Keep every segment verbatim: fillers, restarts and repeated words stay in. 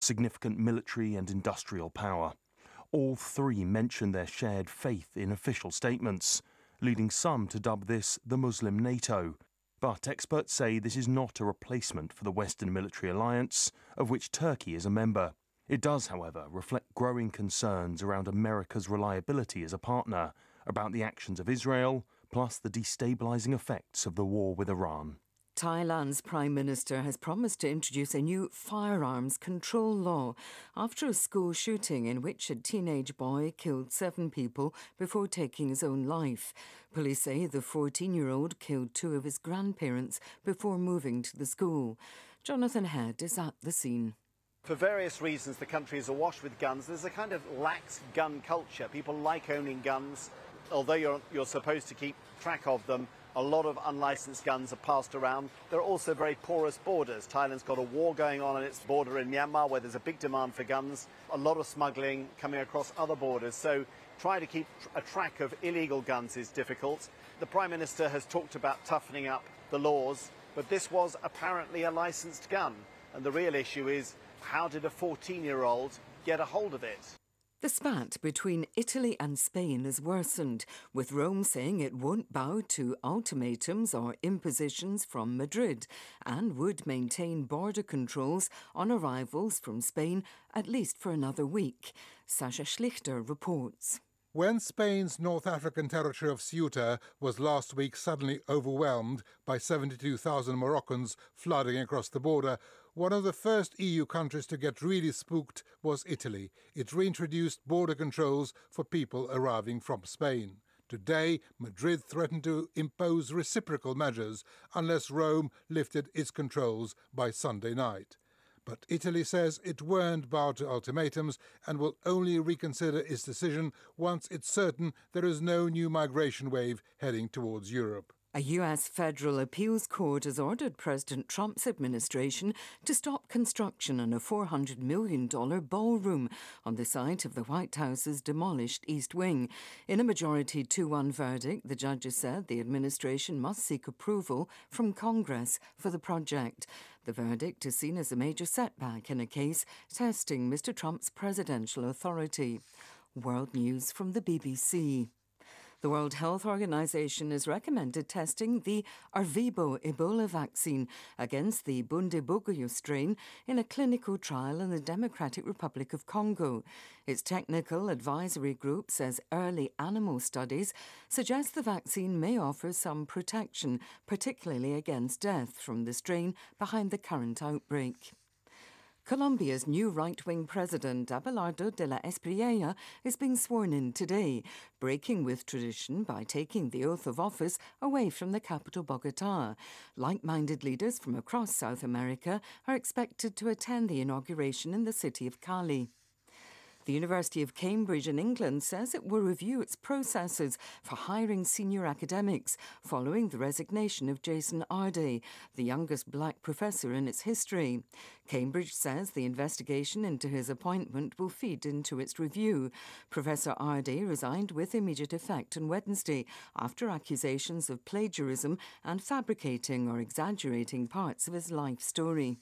significant military and industrial power. All three mention their shared faith in official statements, leading some to dub this the Muslim NATO. But experts say this is not a replacement for the Western military alliance, of which Turkey is a member. It does, however, reflect growing concerns around America's reliability as a partner, about the actions of Israel, plus the destabilising effects of the war with Iran. Thailand's Prime Minister has promised to introduce a new firearms control law after a school shooting in which a teenage boy killed seven people before taking his own life. Police say the fourteen-year-old killed two of his grandparents before moving to the school. Jonathan Head is at the scene. For various reasons, the country is awash with guns. There's a kind of lax gun culture. People like owning guns. Although you're, you're supposed to keep track of them, a lot of unlicensed guns are passed around. There are also very porous borders. Thailand's got a war going on on its border in Myanmar where there's a big demand for guns, a lot of smuggling coming across other borders. So trying to keep a track of illegal guns is difficult. The Prime Minister has talked about toughening up the laws, but this was apparently a licensed gun. And the real issue is, how did a fourteen-year-old get a hold of it? The spat between Italy and Spain has worsened, with Rome saying it won't bow to ultimatums or impositions from Madrid and would maintain border controls on arrivals from Spain at least for another week. Sasha Schlichter reports. When Spain's North African territory of Ceuta was last week suddenly overwhelmed by seventy-two thousand Moroccans flooding across the border, one of the first E U countries to get really spooked was Italy. It reintroduced border controls for people arriving from Spain. Today, Madrid threatened to impose reciprocal measures unless Rome lifted its controls by Sunday night. But Italy says it won't bow to ultimatums and will only reconsider its decision once it's certain there is no new migration wave heading towards Europe. A U S federal appeals court has ordered President Trump's administration to stop construction on a four hundred million dollars ballroom on the site of the White House's demolished East Wing. In a majority two one verdict, the judges said the administration must seek approval from Congress for the project. The verdict is seen as a major setback in a case testing Mister Trump's presidential authority. World News from the B B C. The World Health Organization has recommended testing the Ervebo Ebola vaccine against the Bundibugyo strain in a clinical trial in the Democratic Republic of Congo. Its technical advisory group says early animal studies suggest the vaccine may offer some protection, particularly against death from the strain behind the current outbreak. Colombia's new right-wing president, Abelardo de la Espriella, is being sworn in today, breaking with tradition by taking the oath of office away from the capital, Bogotá. Like-minded leaders from across South America are expected to attend the inauguration in the city of Cali. The University of Cambridge in England says it will review its processes for hiring senior academics following the resignation of Jason Arday, the youngest black professor in its history. Cambridge says the investigation into his appointment will feed into its review. Professor Arday resigned with immediate effect on Wednesday after accusations of plagiarism and fabricating or exaggerating parts of his life story.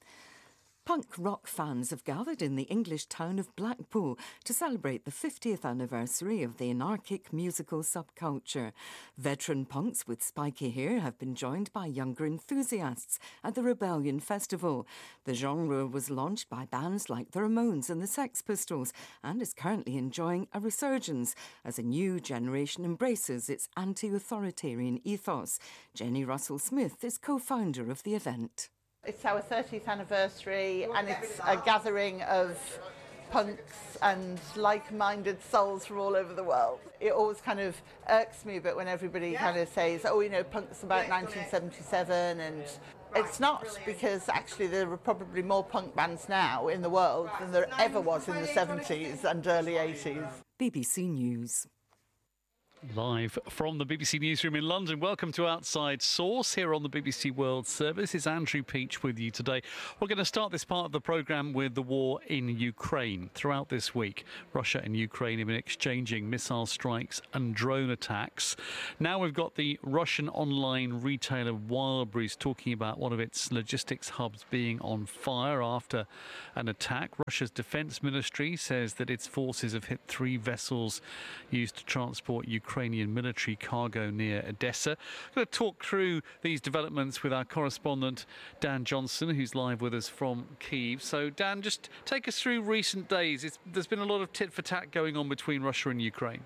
Punk rock fans have gathered in the English town of Blackpool to celebrate the fiftieth anniversary of the anarchic musical subculture. Veteran punks with spiky hair have been joined by younger enthusiasts at the Rebellion Festival. The genre was launched by bands like the Ramones and the Sex Pistols and is currently enjoying a resurgence as a new generation embraces its anti-authoritarian ethos. Jenny Russell-Smith is co-founder of the event. It's our thirtieth anniversary and it's a gathering of punks and like-minded souls from all over the world. It always kind of irks me a bit when everybody kind of says, oh, you know, punk's about nineteen seventy-seven, and it's not, because actually there are probably more punk bands now in the world than there ever was in the seventies and early eighties. B B C News. Live from the B B C Newsroom in London. Welcome to Outside Source here on the B B C World Service. It's Andrew Peach with you today. We're going to start this part of the programme with the war in Ukraine. Throughout this week, Russia and Ukraine have been exchanging missile strikes and drone attacks. Now we've got the Russian online retailer Wildberries talking about one of its logistics hubs being on fire after an attack. Russia's defence ministry says that its forces have hit three vessels used to transport Ukraine Ukrainian military cargo near Odessa. I'm going to talk through these developments with our correspondent Dan Johnson, who's live with us from Kyiv. So Dan, just take us through recent days. It's, there's been a lot of tit for tat going on between Russia and Ukraine.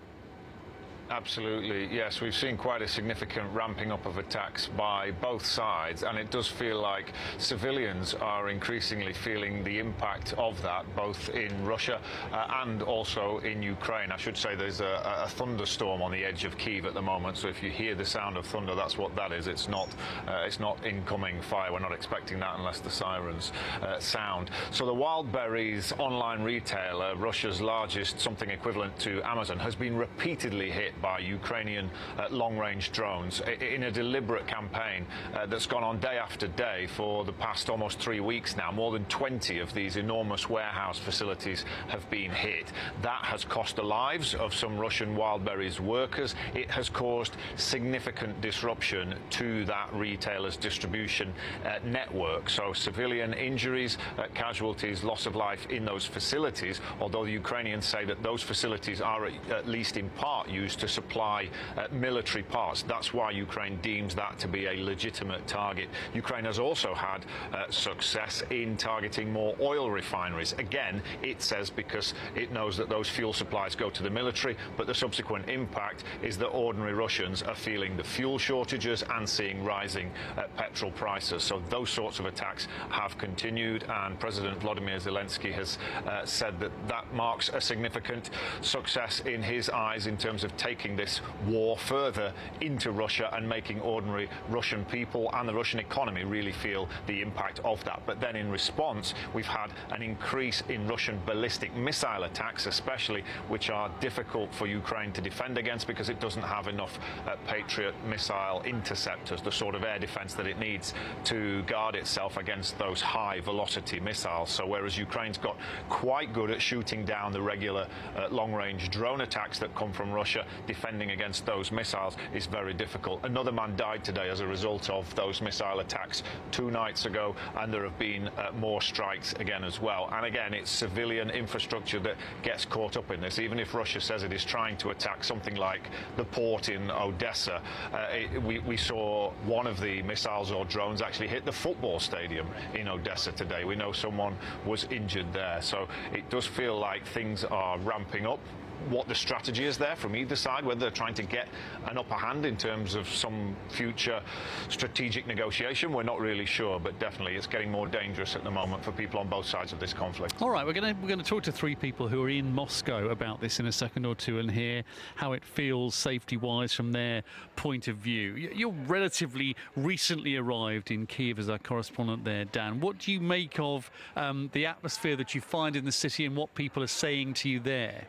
Absolutely, yes. We've seen quite a significant ramping up of attacks by both sides, and it does feel like civilians are increasingly feeling the impact of that, both in Russia uh, and also in Ukraine. I should say there's a, a thunderstorm on the edge of Kyiv at the moment, so if you hear the sound of thunder, that's what that is. It's not, uh, it's not incoming fire. We're not expecting that unless the sirens uh, sound. So the Wildberries online retailer, Russia's largest, something equivalent to Amazon, has been repeatedly hit by Ukrainian uh, long-range drones in a deliberate campaign uh, that's gone on day after day for the past almost three weeks now. More than twenty of these enormous warehouse facilities have been hit. That has cost the lives of some Russian Wildberries workers. It has caused significant disruption to that retailer's distribution uh, network. So civilian injuries, uh, casualties, loss of life in those facilities, although the Ukrainians say that those facilities are at, at least in part used to supply uh, military parts. That's why Ukraine deems that to be a legitimate target. Ukraine has also had uh, success in targeting more oil refineries. Again, it says because it knows that those fuel supplies go to the military, but the subsequent impact is that ordinary Russians are feeling the fuel shortages and seeing rising uh, petrol prices. So those sorts of attacks have continued, and President Volodymyr Zelensky has uh, said that that marks a significant success in his eyes in terms of taking this war further into Russia and making ordinary Russian people and the Russian economy really feel the impact of that. But then in response, we've had an increase in Russian ballistic missile attacks, especially, which are difficult for Ukraine to defend against because it doesn't have enough uh, Patriot missile interceptors, the sort of air defense that it needs to guard itself against those high velocity missiles. So whereas Ukraine's got quite good at shooting down the regular uh, long-range drone attacks that come from Russia, defending against those missiles is very difficult. Another man died today as a result of those missile attacks two nights ago, and there have been uh, more strikes again as well. And again, it's civilian infrastructure that gets caught up in this. Even if Russia says it is trying to attack something like the port in Odessa, uh, it, we, we saw one of the missiles or drones actually hit the football stadium in Odessa today. We know someone was injured there. So it does feel like things are ramping up. What the strategy is there from either side, whether they're trying to get an upper hand in terms of some future strategic negotiation, we're not really sure, but definitely it's getting more dangerous at the moment for people on both sides of this conflict. All right, we're going to we're going to talk to three people who are in Moscow about this in a second or two and hear how it feels safety-wise from their point of view. You're relatively recently arrived in Kyiv as our correspondent there, Dan. What do you make of um, the atmosphere that you find in the city and what people are saying to you there?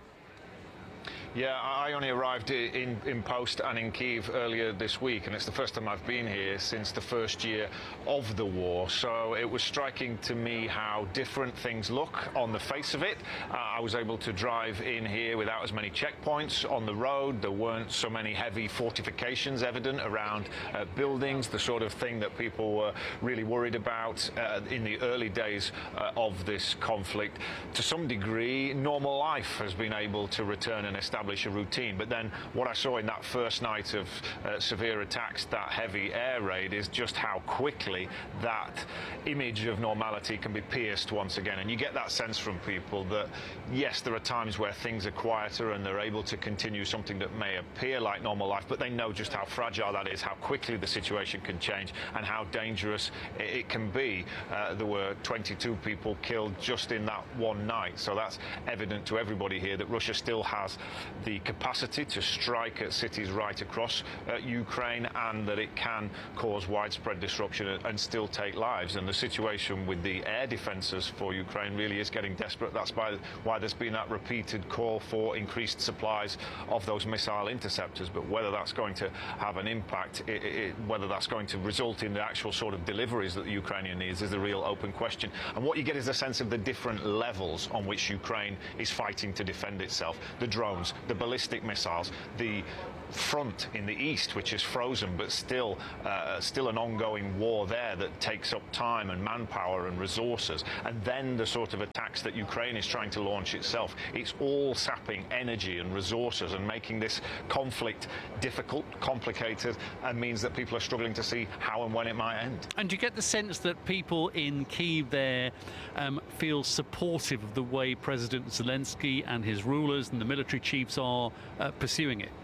Yeah, I only arrived in, in post and in Kyiv earlier this week, and it's the first time I've been here since the first year of the war. So it was striking to me how different things look on the face of it. Uh, I was able to drive in here without as many checkpoints on the road. There weren't so many heavy fortifications evident around uh, buildings, the sort of thing that people were really worried about uh, in the early days uh, of this conflict. To some degree, normal life has been able to return and establish a routine. But then what I saw in that first night of uh, severe attacks, that heavy air raid, is just how quickly that image of normality can be pierced once again. And you get that sense from people that, yes, there are times where things are quieter and they're able to continue something that may appear like normal life, but they know just how fragile that is, how quickly the situation can change and how dangerous it can be. Uh, there were twenty-two people killed just in that one night. So that's evident to everybody here that Russia still has the capacity to strike at cities right across uh, Ukraine, and that it can cause widespread disruption and still take lives. And the situation with the air defences for Ukraine really is getting desperate. That's why, why there's been that repeated call for increased supplies of those missile interceptors. But whether that's going to have an impact, it, it, whether that's going to result in the actual sort of deliveries that the Ukrainian needs, is a real open question. And what you get is a sense of the different levels on which Ukraine is fighting to defend itself. The drones, the ballistic missiles, the front in the east, which is frozen, but still uh, still an ongoing war there that takes up time and manpower and resources, and then the sort of attacks that Ukraine is trying to launch itself. It's all sapping energy and resources and making this conflict difficult, complicated, and means that people are struggling to see how and when it might end. And do you get the sense that people in Kyiv there um, feel supportive of the way President Zelensky and his rulers and the military chiefs are uh, pursuing it?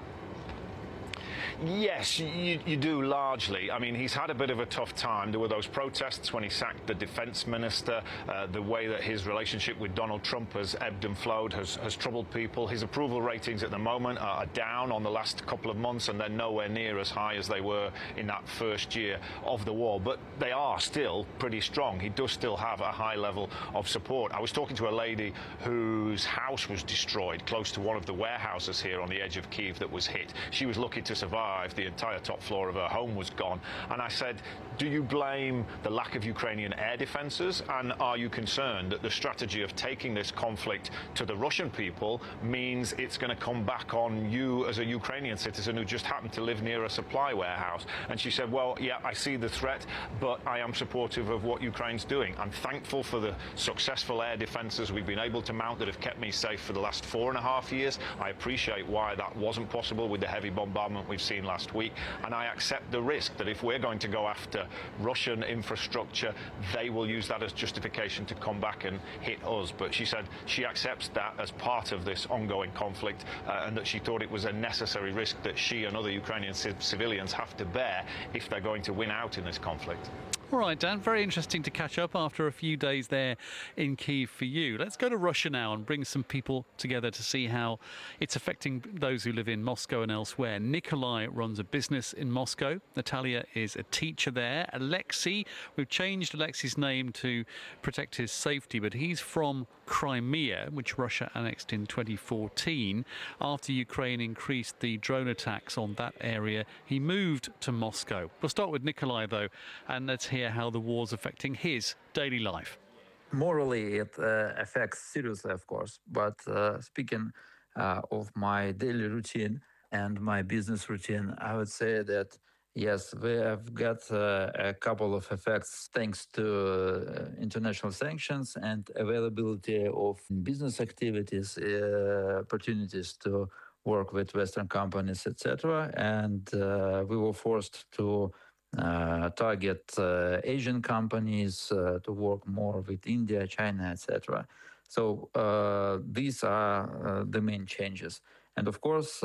Yes, you, you do largely. I mean, he's had a bit of a tough time. There were those protests when he sacked the defense minister. Uh, the way that his relationship with Donald Trump has ebbed and flowed has, has troubled people. His approval ratings at the moment are down on the last couple of months, and they're nowhere near as high as they were in that first year of the war. But they are still pretty strong. He does still have a high level of support. I was talking to a lady whose house was destroyed close to one of the warehouses here on the edge of Kyiv that was hit. She was lucky to survive. The entire top floor of her home was gone. And I said, do you blame the lack of Ukrainian air defences? And are you concerned that the strategy of taking this conflict to the Russian people means it's going to come back on you as a Ukrainian citizen who just happened to live near a supply warehouse? And she said, well, yeah, I see the threat, but I am supportive of what Ukraine's doing. I'm thankful for the successful air defences we've been able to mount that have kept me safe for the last four and a half years. I appreciate why that wasn't possible with the heavy bombardment we've seen last week, and I accept the risk that if we're going to go after Russian infrastructure, they will use that as justification to come back and hit us. But she said she accepts that as part of this ongoing conflict, uh, and that she thought it was a necessary risk that she and other Ukrainian c- civilians have to bear if they're going to win out in this conflict. All right, Dan, very interesting to catch up after a few days there in Kyiv for you. Let's go to Russia now and bring some people together to see how it's affecting those who live in Moscow and elsewhere. Nikolai runs a business in Moscow. Natalia is a teacher there. Alexei, we've changed Alexei's name to protect his safety, but he's from Crimea, which Russia annexed in twenty fourteen. After Ukraine increased the drone attacks on that area, he moved to Moscow. We'll start with Nikolai, though, and let's hear how the war's affecting his daily life. Morally, it uh, affects seriously, of course. But uh, speaking uh, of my daily routine and my business routine, I would say that, yes, we have got uh, a couple of effects thanks to uh, international sanctions and availability of business activities, uh, opportunities to work with Western companies, et cetera. And uh, we were forced to Uh, target uh, Asian companies, uh, to work more with India, China, et cetera. So uh, these are uh, the main changes. And of course,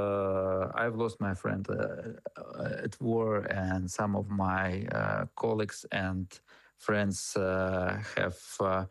uh, I've lost my friend uh, at war, and some of my uh, colleagues and friends uh, have uh,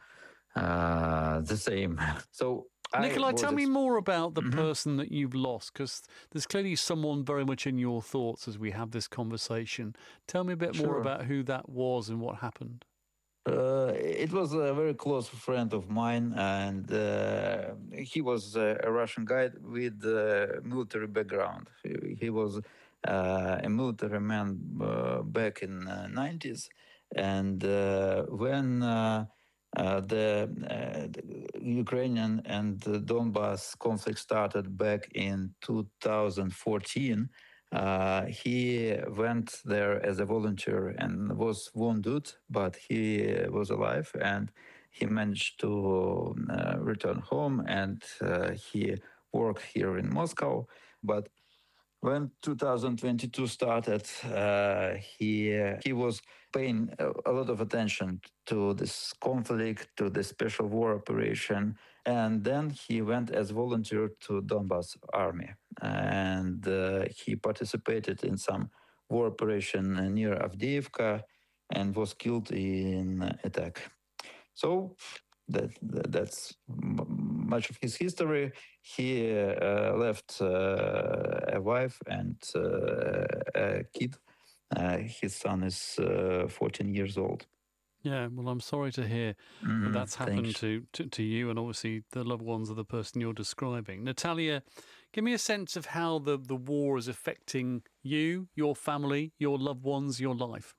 uh, the same. So. Nikolai, tell me more about the mm-hmm. person that you've lost, because there's clearly someone very much in your thoughts as we have this conversation. Tell me a bit sure. more about who that was and what happened. Uh, it was a very close friend of mine, and uh, he was a, a Russian guy with a military background. He, he was uh, a military man uh, back in the nineties, and uh, when uh, Uh, the, uh, the Ukrainian and the Donbas conflict started back in two thousand fourteen. Uh, he went there as a volunteer and was wounded, but he was alive, and he managed to uh, return home, and uh, he worked here in Moscow. But when two thousand twenty-two started, uh, he he was paying a lot of attention to this conflict, to the special war operation, and then he went as volunteer to Donbas army, and uh, he participated in some war operation near Avdiivka and was killed in attack. So that, that that's much of his history. He uh, left uh, a wife and uh, a kid. Uh, his son is uh, fourteen years old. Yeah, well, I'm sorry to hear Mm, that that's happened thanks. to, to, to you and obviously the loved ones of the person you're describing. Natalia, give me a sense of how the, the war is affecting you, your family, your loved ones, your life.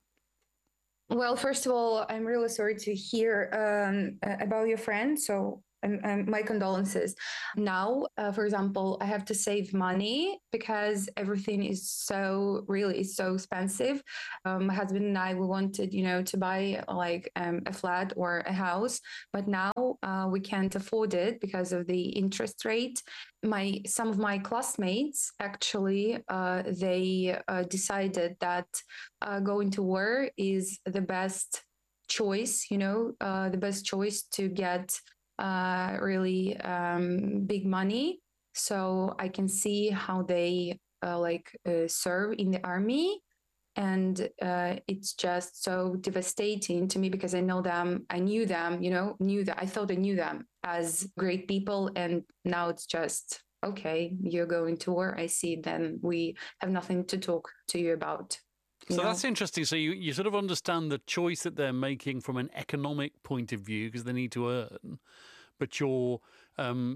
Well, first of all, I'm really sorry to hear um, about your friend. So um, um, my condolences. Now, uh, for example, I have to save money because everything is so really so expensive. Um, my husband and I, we wanted, you know, to buy like um, a flat or a house, but now uh, we can't afford it because of the interest rate. My some of my classmates actually uh, they uh, decided that uh, going to war is the best choice. You know, uh, the best choice to get uh, really um, big money. So I can see how they uh, like uh, serve in the army. And uh, it's just so devastating to me because I know them, I knew them, you know, knew that I thought I knew them as great people. And now it's just, okay, you're going to war. I see, then we have nothing to talk to you about. You So know? that's interesting. So you, you sort of understand the choice that they're making from an economic point of view because they need to earn, but you're um,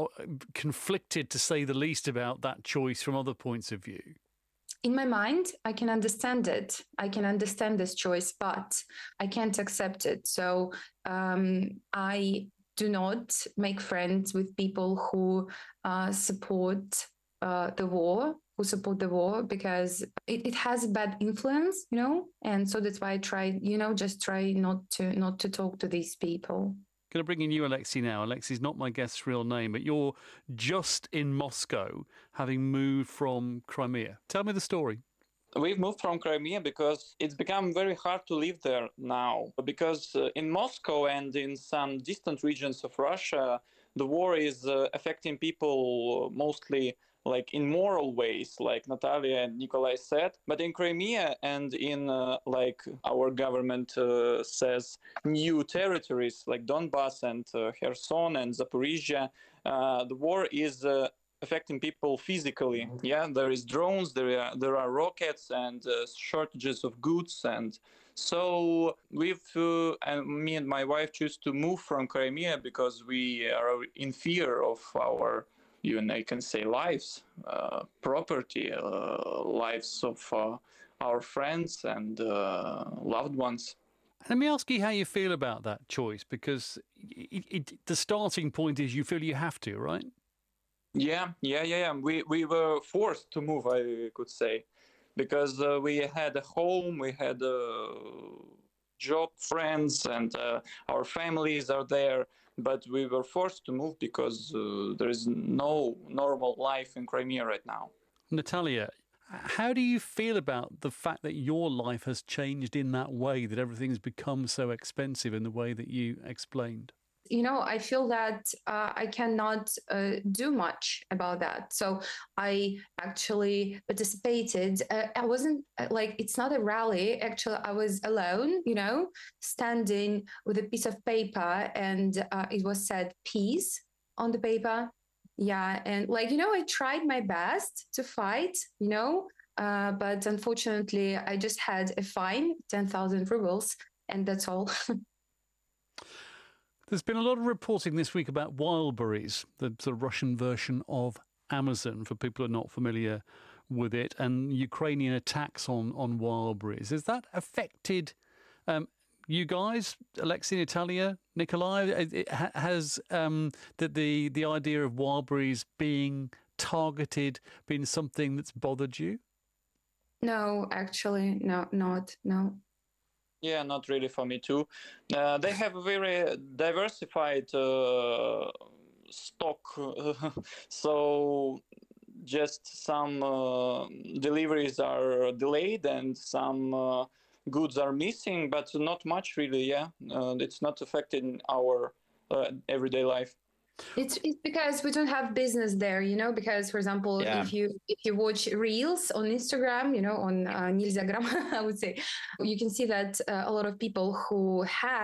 conflicted, to say the least, about that choice from other points of view. In my mind, I can understand it. I can understand this choice, but I can't accept it. So um, I do not make friends with people who uh, support uh, the war, who support the war, because it, it has a bad influence, you know. And so that's why I try, you know, just try not to not to talk to these people. Going to bring in you, Alexei, now. Alexei's not my guest's real name, but you're just in Moscow, having moved from Crimea. Tell me the story. We've moved from Crimea because it's become very hard to live there now. Because uh, in Moscow and in some distant regions of Russia, the war is uh, affecting people mostly like in moral ways, like Natalia and Nikolai said. But in Crimea and in uh, like our government uh, says, new territories like Donbass and uh, Kherson and Zaporizhia, uh, the war is uh, affecting people physically. Yeah, there is drones, there are, there are rockets and uh, shortages of goods. And so we've, uh, and me and my wife choose to move from Crimea because we are in fear of our, even I can say, lives, uh, property, uh, lives of uh, our friends and uh, loved ones. Let me ask you how you feel about that choice, because it, it, the starting point is you feel you have to, right? Yeah, yeah, yeah, yeah. We, we were forced to move, I could say, because uh, we had a home, we had a job, friends, and uh, our families are there. But we were forced to move because uh, there is no normal life in Crimea right now. Natalia, how do you feel about the fact that your life has changed in that way, that everything's become so expensive in the way that you explained? You know, I feel that uh, I cannot uh, do much about that. So I actually participated. Uh, I wasn't uh, like, it's not a rally. Actually, I was alone, you know, standing with a piece of paper, and uh, it was said peace on the paper. Yeah. And like, you know, I tried my best to fight, you know, uh, but unfortunately, I just had a fine, ten thousand rubles, and that's all. There's been a lot of reporting this week about Wildberries, the sort of Russian version of Amazon, for people who are not familiar with it, and Ukrainian attacks on, on Wildberries. Has that affected um, you guys, Alexei, Natalia, Nikolai? It has um, the, the, the idea of Wildberries being targeted been something that's bothered you? No, actually, no, not, no. Yeah, not really for me too. Uh, they have a very diversified uh, stock, so just some uh, deliveries are delayed and some uh, goods are missing, but not much really. Yeah, uh, it's not affecting our uh, everyday life. It's, it's because we don't have business there, you know, because, for example, Yeah. if you if you watch Reels on Instagram, you know, on uh, Nilzagram, I would say, you can see that uh, a lot of people who ha-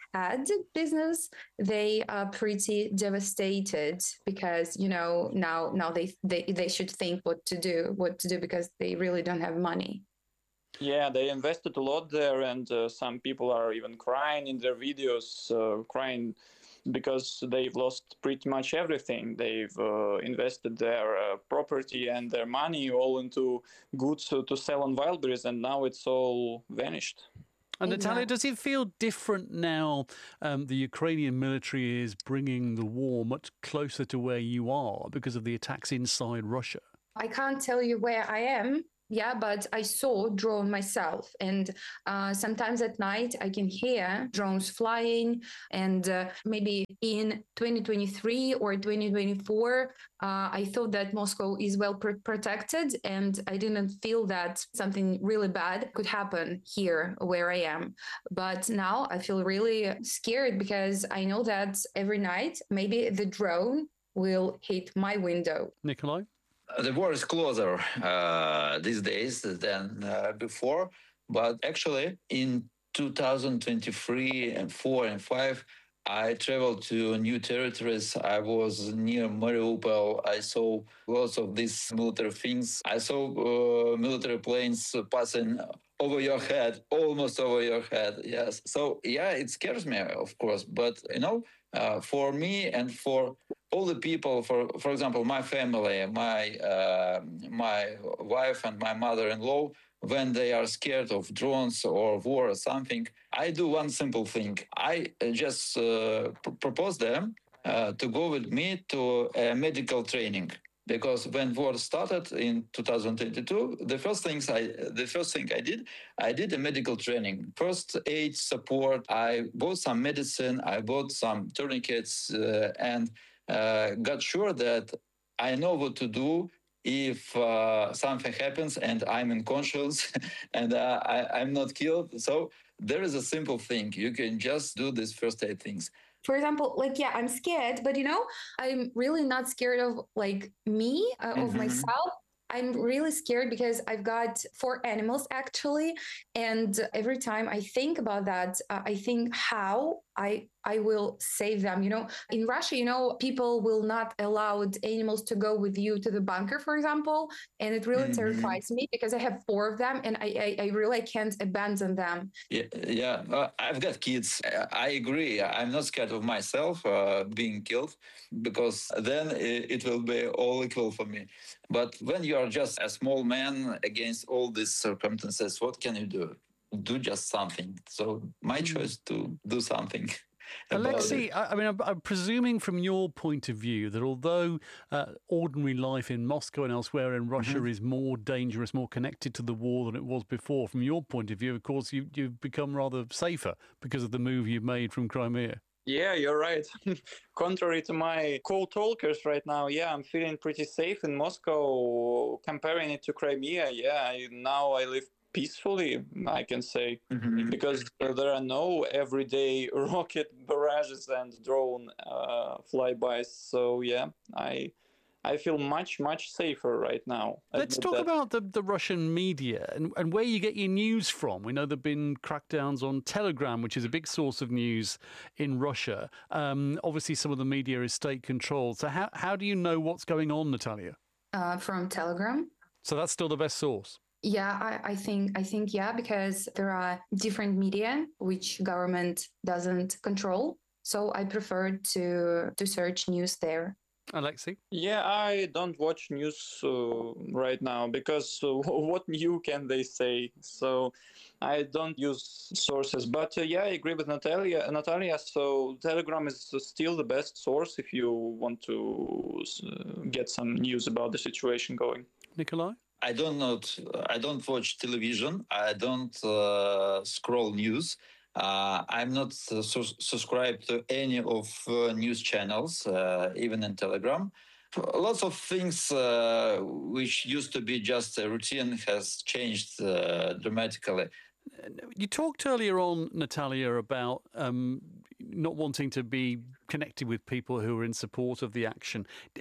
had business, they are pretty devastated because, you know, now now they, they, they should think what to do, what to do because they really don't have money. Yeah, they invested a lot there, and uh, some people are even crying in their videos, uh, crying because they've lost pretty much everything. They've uh, invested their uh, property and their money all into goods to, to sell on Wildberries, and now it's all vanished. And Natalia, does it feel different now? Um, the Ukrainian military is bringing the war much closer to where you are because of the attacks inside Russia. I can't tell you where I am. Yeah, but I saw drone myself, and uh, sometimes at night I can hear drones flying. And uh, maybe in twenty twenty-three or twenty twenty-four, uh, I thought that Moscow is well pr- protected, and I didn't feel that something really bad could happen here where I am. But now I feel really scared because I know that every night maybe the drone will hit my window. Nikolai? The war is closer uh, these days than uh, before, but actually in two thousand twenty-three and four and five, I traveled to new territories. I was near Mariupol. I saw lots of these military things. I saw uh, military planes passing over your head, almost over your head. Yes. So yeah, it scares me, of course. But you know, uh, for me and for all the people, for for example, my family, my uh, my wife and my mother-in-law, when they are scared of drones or war or something, I do one simple thing. I just uh, pr- propose them uh, to go with me to a medical training. Because when war started in two thousand twenty-two, the first things I, the first thing I did, I did a medical training, first aid support. I bought some medicine, I bought some tourniquets, uh, and uh, got sure that I know what to do if uh, something happens and I'm unconscious and uh, I, I'm not killed. So there is a simple thing. You can just do these first aid things. For example, like, yeah, I'm scared, but you know, I'm really not scared of like me, uh, mm-hmm. of myself. I'm really scared because I've got four animals actually. And every time I think about that, uh, I think how I I will save them. You know, in Russia, you know, people will not allow animals to go with you to the bunker, for example. And it really mm-hmm. terrifies me because I have four of them and I, I, I really can't abandon them. Yeah, yeah. Uh, I've got kids. I agree. I'm not scared of myself uh, being killed because then it, it will be all equal for me. But when you are just a small man against all these circumstances, what can you do? Do just something. So my choice to do something. Alexei, I mean, I'm, I'm presuming from your point of view that although uh, ordinary life in Moscow and elsewhere in Russia mm-hmm. is more dangerous, more connected to the war than it was before, from your point of view, of course, you, you've become rather safer because of the move you've made from Crimea. Yeah, you're right. Contrary to my co-talkers right now, yeah, I'm feeling pretty safe in Moscow. Comparing it to Crimea, yeah, I, now I live peacefully, I can say, mm-hmm. because there are no everyday rocket barrages and drone uh, flybys. So yeah, I I feel much, much safer right now. Let's talk that. about the, the Russian media and, and where you get your news from. We know there have been crackdowns on Telegram, which is a big source of news in Russia. Um, obviously, some of the media is state-controlled. So how, how do you know what's going on, Natalia? Uh, from Telegram. So that's still the best source? Yeah, I, I think I think yeah, because there are different media which government doesn't control. So I prefer to to search news there. Alexei? Yeah, I don't watch news uh, right now because uh, what new can they say? So I don't use sources. But uh, yeah, I agree with Natalia. Natalia. So Telegram is still the best source if you want to uh, get some news about the situation going. Nikolai? I don't know. I don't watch television. I don't uh, scroll news. Uh, I'm not uh, su- subscribed to any of uh, news channels, uh, even in Telegram. Lots of things uh, which used to be just a routine has changed uh, dramatically. You talked earlier on, Natalia, about um, not wanting to be connected with people who are in support of the action.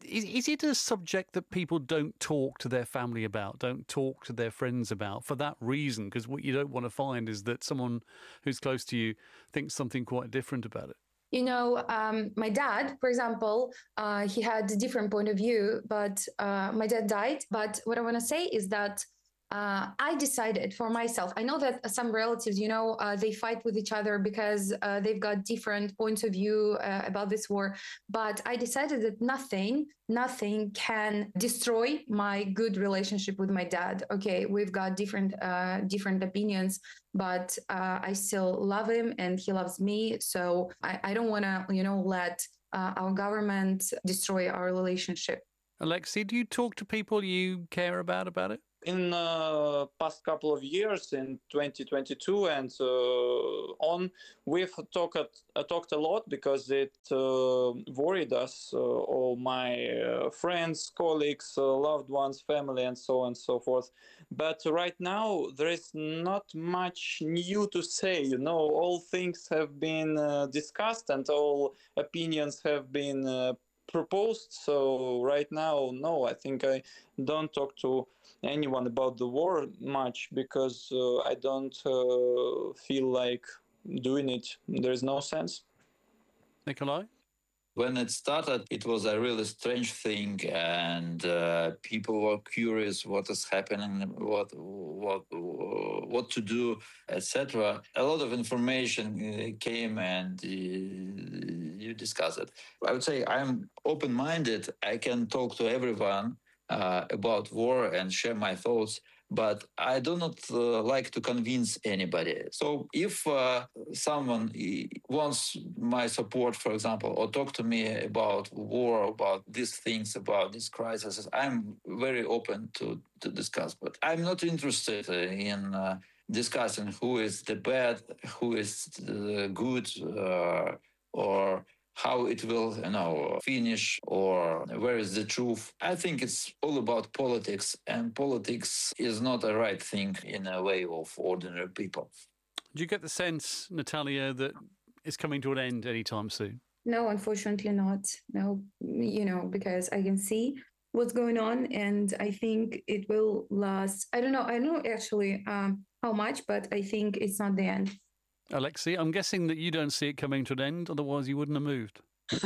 is, is it a subject that people don't talk to their family about, don't talk to their friends about for that reason? Because what you don't want to find is that someone who's close to you thinks something quite different about it. You know, um, my dad, for example, uh, he had a different point of view, but uh, my dad died. But what I want to say is that uh, I decided for myself. I know that some relatives, you know, uh, they fight with each other because uh, they've got different points of view uh, about this war. But I decided that nothing, nothing can destroy my good relationship with my dad. Okay, we've got different, uh, different opinions, but uh, I still love him and he loves me. So I, I don't want to, you know, let uh, our government destroy our relationship. Alexei, do you talk to people you care about about it? In the uh, past couple of years, in twenty twenty-two and uh, on, we've talked uh, talked a lot because it uh, worried us, uh, all my uh, friends, colleagues, uh, loved ones, family, and so on and so forth. But right now, there is not much new to say. You know, all things have been uh, discussed and all opinions have been uh, proposed. So right now, no, I think I don't talk to anyone about the war much because uh, I don't uh, feel like doing it. There's no sense. Nikolai? When it started, it was a really strange thing, and uh, people were curious what is happening, what what what to do, et cetera. A lot of information came, and uh, you discuss it. I would say I'm open-minded. I can talk to everyone uh, about war and share my thoughts, but I do not uh, like to convince anybody. So if uh, someone wants my support, for example, or talk to me about war, about these things, about these crises, I'm very open to, to discuss. But I'm not interested in uh, discussing who is the bad, who is the good, uh, or how it will, you know, finish, or where is the truth. I think it's all about politics, and politics is not a right thing in a way of ordinary people. Do you get the sense, Natalia, that it's coming to an end anytime soon? No, unfortunately not. No, you know, because I can see what's going on, and I think it will last. I don't know. I don't know actually um, how much, but I think it's not the end. Alexei, I'm guessing that you don't see it coming to an end, otherwise you wouldn't have moved.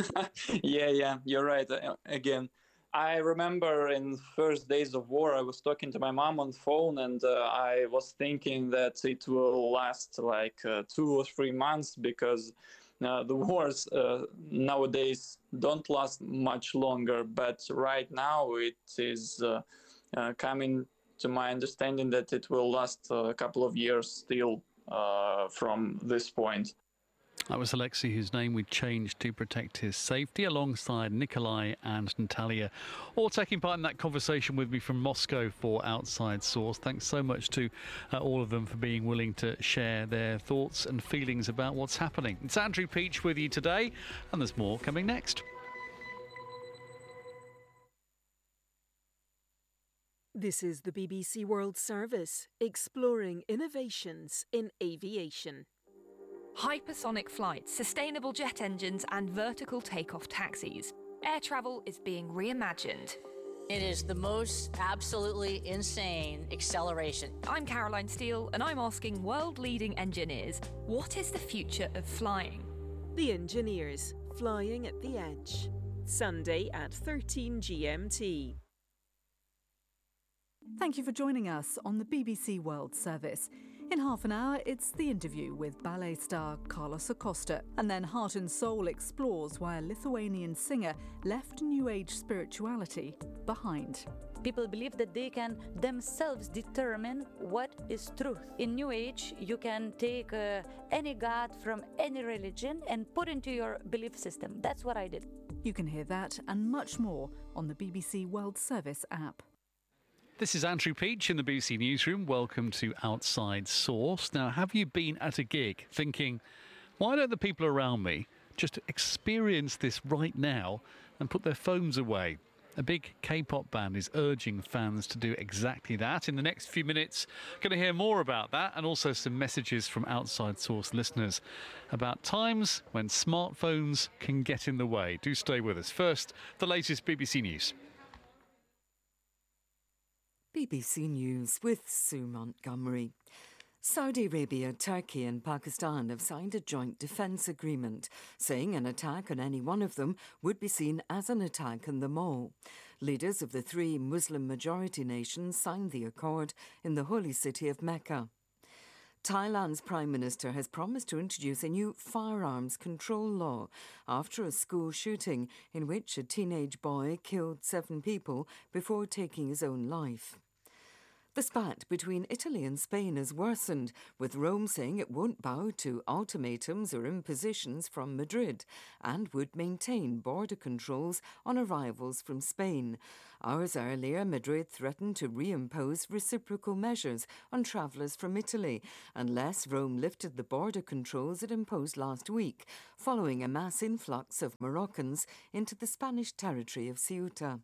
yeah, yeah, you're right. Uh, again, I remember in the first days of war, I was talking to my mom on the phone, and uh, I was thinking that it will last like uh, two or three months because uh, the wars uh, nowadays don't last much longer. But right now it is uh, uh, coming to my understanding that it will last a couple of years still. Uh, from this point. That was Alexei, whose name we changed to protect his safety, alongside Nikolai and Natalia, all taking part in that conversation with me from Moscow for Outside Source. Thanks so much to uh, all of them for being willing to share their thoughts and feelings about what's happening. It's Andrew Peach with you today, and there's more coming next. This is the B B C World Service, exploring innovations in aviation. Hypersonic flights, sustainable jet engines and vertical takeoff taxis. Air travel is being reimagined. It is the most absolutely insane acceleration. I'm Caroline Steele, and I'm asking world-leading engineers, what is the future of flying? The Engineers, Flying at the Edge. Sunday at thirteen G M T. Thank you for joining us on the B B C World Service. In half an hour, it's the interview with ballet star Carlos Acosta. And then Heart and Soul explores why a Lithuanian singer left New Age spirituality behind. People believe that they can themselves determine what is truth. In New Age, you can take uh, any god from any religion and put into your belief system. That's what I did. You can hear that and much more on the B B C World Service app. This is Andrew Peach in the B B C Newsroom. Welcome to Outside Source. Now, have you been at a gig thinking, why don't the people around me just experience this right now and put their phones away? A big K-pop band is urging fans to do exactly that. In the next few minutes, going to hear more about that and also some messages from Outside Source listeners about times when smartphones can get in the way. Do stay with us. First, the latest B B C News. B B C News with Sue Montgomery. Saudi Arabia, Turkey and Pakistan have signed a joint defence agreement, saying an attack on any one of them would be seen as an attack on them all. Leaders of the three Muslim-majority nations signed the accord in the holy city of Mecca. Thailand's Prime Minister has promised to introduce a new firearms control law after a school shooting in which a teenage boy killed seven people before taking his own life. The spat between Italy and Spain has worsened, with Rome saying it won't bow to ultimatums or impositions from Madrid and would maintain border controls on arrivals from Spain. Hours earlier, Madrid threatened to reimpose reciprocal measures on travellers from Italy unless Rome lifted the border controls it imposed last week, following a mass influx of Moroccans into the Spanish territory of Ceuta.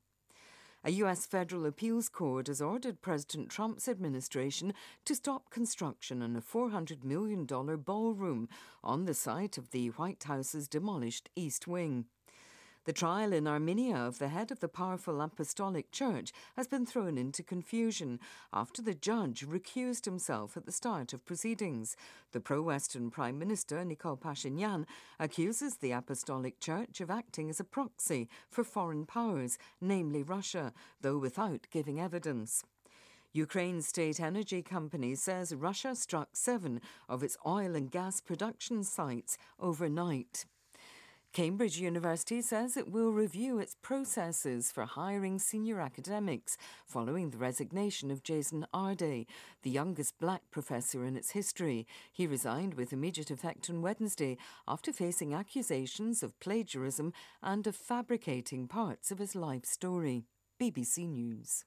A U S federal appeals court has ordered President Trump's administration to stop construction on a four hundred million dollars ballroom on the site of the White House's demolished East Wing. The trial in Armenia of the head of the powerful Apostolic Church has been thrown into confusion after the judge recused himself at the start of proceedings. The pro-Western Prime Minister, Nikol Pashinyan, accuses the Apostolic Church of acting as a proxy for foreign powers, namely Russia, though without giving evidence. Ukraine's state energy company says Russia struck seven of its oil and gas production sites overnight. Cambridge University says it will review its processes for hiring senior academics following the resignation of Jason Arday, the youngest black professor in its history. He resigned with immediate effect on Wednesday after facing accusations of plagiarism and of fabricating parts of his life story. B B C News.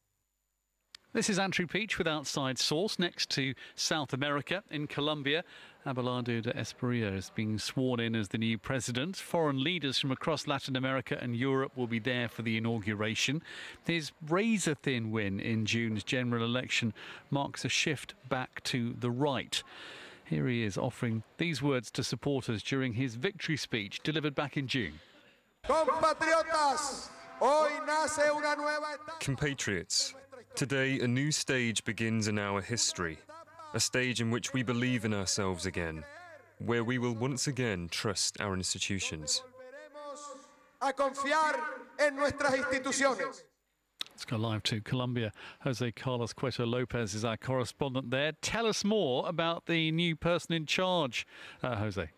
This is Andrew Peach with Outside Source. Next to South America, in Colombia, Abelardo de Espriella is being sworn in as the new president. Foreign leaders from across Latin America and Europe will be there for the inauguration. His razor-thin win in June's general election marks a shift back to the right. Here he is offering these words to supporters during his victory speech delivered back in June. Compatriotas, hoy nace una nueva etapa. Compatriots, today a new stage begins in our history, a stage in which we believe in ourselves again, where we will once again trust our institutions. A confiar en nuestras instituciones. Let's go live to Colombia. Jose Carlos Cueto Lopez is our correspondent there. Tell us more about the new person in charge, uh, Jose.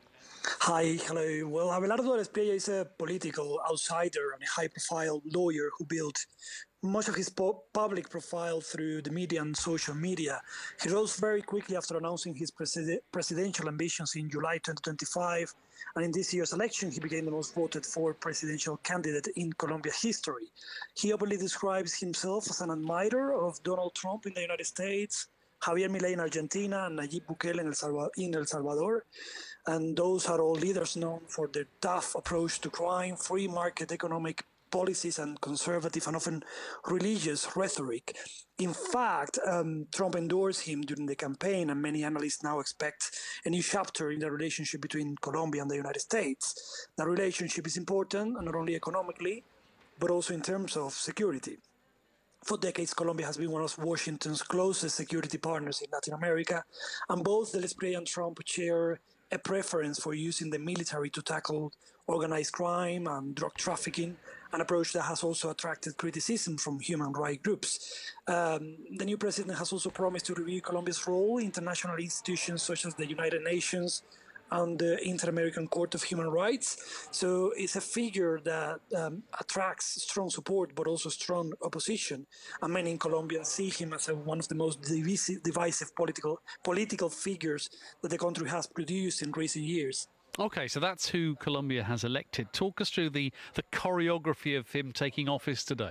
Hi, hello. Well, Abelardo de Espriella is a political outsider and a high-profile lawyer who built much of his po- public profile through the media and social media. He rose very quickly after announcing his preside- presidential ambitions in July twenty twenty-five, and in this year's election, he became the most voted for presidential candidate in Colombia history. He openly describes himself as an admirer of Donald Trump in the United States, Javier Milei in Argentina, and Nayib Bukele in El, Salva- in El Salvador. And those are all leaders known for their tough approach to crime, free market economic policies, and conservative and often religious rhetoric. In fact, um, Trump endorsed him during the campaign, and many analysts now expect a new chapter in the relationship between Colombia and the United States. The relationship is important, not only economically, but also in terms of security. For decades, Colombia has been one of Washington's closest security partners in Latin America, and both de Espriella and Trump share a preference for using the military to tackle organized crime and drug trafficking, an approach that has also attracted criticism from human rights groups. Um, the new president has also promised to review Colombia's role in international institutions such as the United Nations and the Inter-American Court of Human Rights. So it's a figure that um, attracts strong support, but also strong opposition. And many in Colombia see him as a, one of the most divisive, divisive political, political figures that the country has produced in recent years. OK, so that's who Colombia has elected. Talk us through the, the choreography of him taking office today.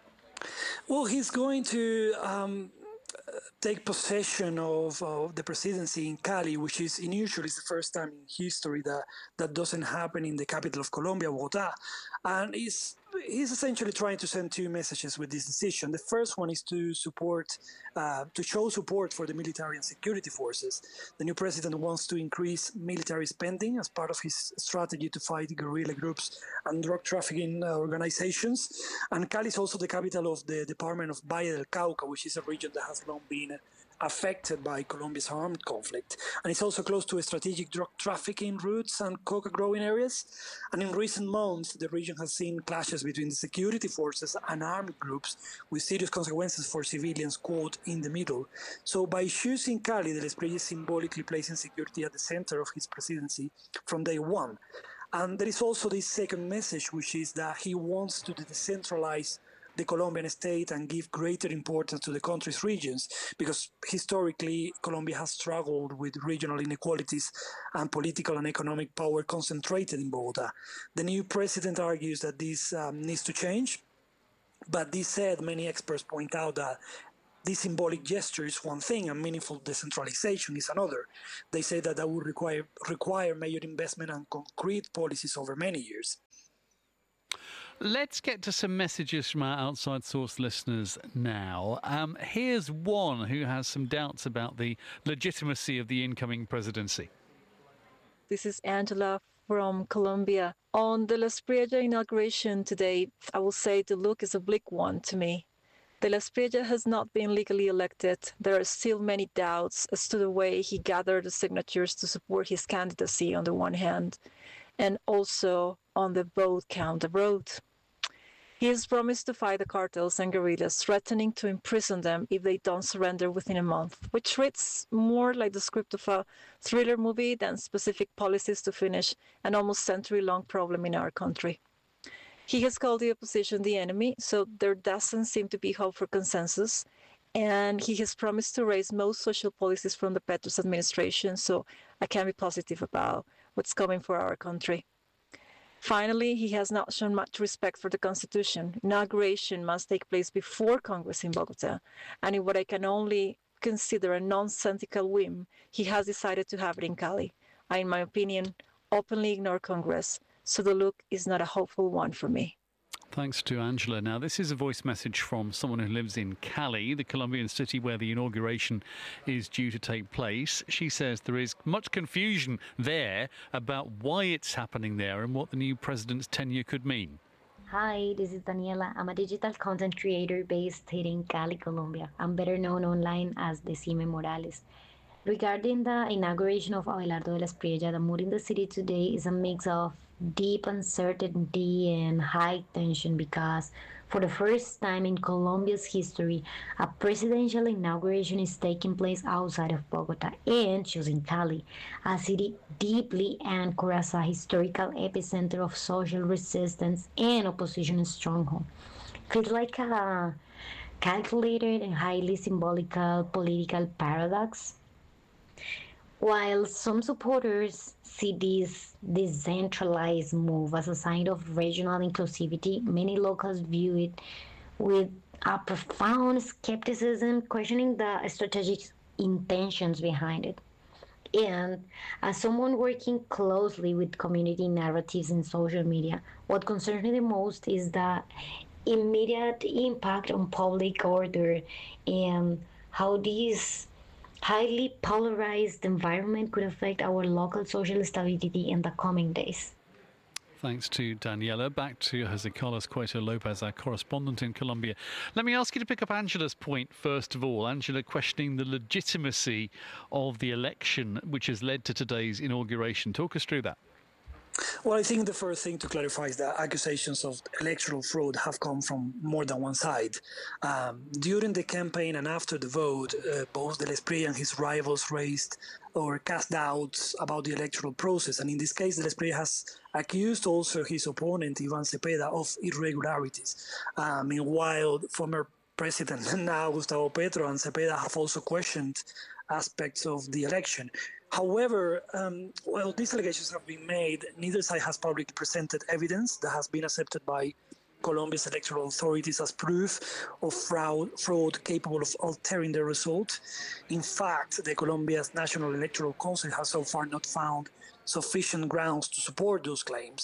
Well, he's going to um, take possession of, of the presidency in Cali, which is unusual. It's the first time in history that that doesn't happen in the capital of Colombia, Bogotá. And it's he's essentially trying to send two messages with this decision. The first one is to support, uh, to show support for the military and security forces. The new president wants to increase military spending as part of his strategy to fight guerrilla groups and drug trafficking uh, organizations. And Cali is also the capital of the department of Valle del Cauca, which is a region that has long been affected by Colombia's armed conflict. And it's also close to strategic drug trafficking routes and coca growing areas. And in recent months, the region has seen clashes between the security forces and armed groups with serious consequences for civilians caught in the middle. So by choosing Cali, Del Espriella is symbolically placing security at the center of his presidency from day one. And there is also this second message, which is that he wants to decentralize the Colombian state and give greater importance to the country's regions, because historically Colombia has struggled with regional inequalities and political and economic power concentrated in Bogota. The new president argues that this um, needs to change, but this said, many experts point out that this symbolic gesture is one thing and meaningful decentralization is another. They say that that would require, require major investment and concrete policies over many years. Let's get to some messages from our Outside Source listeners now. Um, here's one who has some doubts about the legitimacy of the incoming presidency. This is Angela from Colombia. On the Del Espriella inauguration today, I will say the look is a bleak one to me. Del Espriella has not been legally elected. There are still many doubts as to the way he gathered the signatures to support his candidacy on the one hand, and also on the vote count abroad. He has promised to fight the cartels and guerrillas, threatening to imprison them if they don't surrender within a month, which reads more like the script of a thriller movie than specific policies to finish an almost century-long problem in our country. He has called the opposition the enemy, so there doesn't seem to be hope for consensus, and he has promised to raise most social policies from the Petros administration, so I can be positive about what's coming for our country. Finally, he has not shown much respect for the Constitution. Inauguration must take place before Congress in Bogota, and in what I can only consider a nonsensical whim, he has decided to have it in Cali. I, in my opinion, openly ignore Congress, so the look is not a hopeful one for me. Thanks to Angela. Now, this is a voice message from someone who lives in Cali, the Colombian city where the inauguration is due to take place. She says there is much confusion there about why it's happening there and what the new president's tenure could mean. Hi, this is Daniela. I'm a digital content creator based here in Cali, Colombia. I'm better known online as Decime Morales. Regarding the inauguration of Abelardo Del Espriella, the mood in the city today is a mix of deep uncertainty and high tension because for the first time in Colombia's history, a presidential inauguration is taking place outside of Bogota and choosing Cali, a city deeply anchored as a historical epicenter of social resistance and opposition stronghold. Feels like a calculated and highly symbolical political paradox. While some supporters see this decentralized move as a sign of regional inclusivity, many locals view it with a profound skepticism, questioning the strategic intentions behind it. And as someone working closely with community narratives in social media, what concerns me the most is the immediate impact on public order and how these highly polarized environment could affect our local social stability in the coming days. Thanks to Daniela. Back to Jose Carlos Cueto Lopez, our correspondent in Colombia. Let me ask you to pick up Angela's point first of all. Angela questioning the legitimacy of the election which has led to today's inauguration. Talk us through that. Well, I think the first thing to clarify is that accusations of electoral fraud have come from more than one side. Um, during the campaign and after the vote, uh, both Del Espriella and his rivals raised or cast doubts about the electoral process. And in this case, Del Espriella has accused also his opponent, Ivan Cepeda, of irregularities. Uh, meanwhile, former President now Gustavo Petro and Cepeda have also questioned aspects of the election. However, um, well, these allegations have been made. Neither side has publicly presented evidence that has been accepted by Colombia's electoral authorities as proof of fraud, fraud capable of altering the result. In fact, the Colombia's National Electoral Council has so far not found sufficient grounds to support those claims.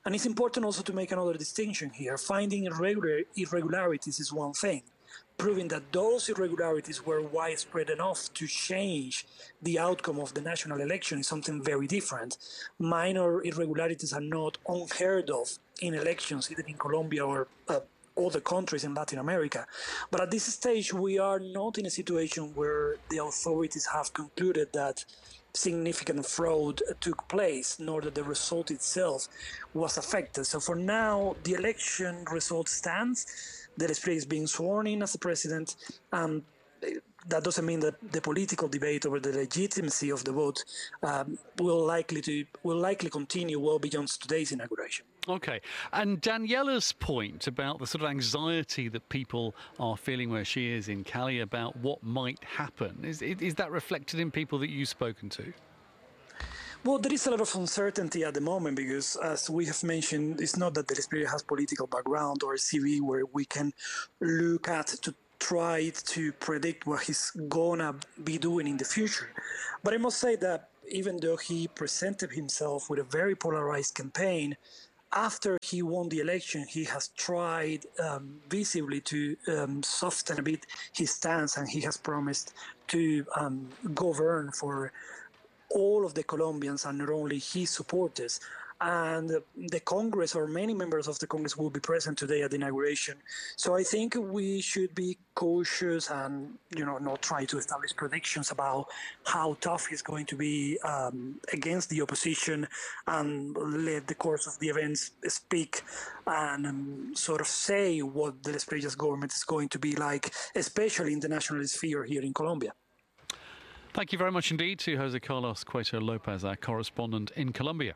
And it's important also to make another distinction here. Finding irregular, irregularities is one thing. Proving that those irregularities were widespread enough to change the outcome of the national election is something very different. Minor irregularities are not unheard of in elections, either in Colombia or uh, other countries in Latin America. But at this stage, we are not in a situation where the authorities have concluded that significant fraud took place, nor that the result itself was affected. So for now, the election result stands. Del Espriella is being sworn in as the president. Um, that doesn't mean that the political debate over the legitimacy of the vote um, will likely to will likely continue well beyond today's inauguration. Okay, and Daniela's point about the sort of anxiety that people are feeling where she is in Cali about what might happen, is, is that reflected in people that you've spoken to? Well, there is a lot of uncertainty at the moment because, as we have mentioned, it's not that Del Espriella has political background or a C V where we can look at to try to predict what he's gonna be doing in the future. But I must say that even though he presented himself with a very polarized campaign, after he won the election, he has tried um, visibly to um, soften a bit his stance, and he has promised to um, govern for all of the Colombians and not only his supporters. And the Congress, or many members of the Congress, will be present today at the inauguration. So I think we should be cautious and, you know, not try to establish predictions about how tough he's going to be um, against the opposition, and let the course of the events speak and um, sort of say what Del Espriella's government is going to be like, especially in the national sphere here in Colombia. Thank you very much indeed to Jose Carlos Cueto Lopez, our correspondent in Colombia.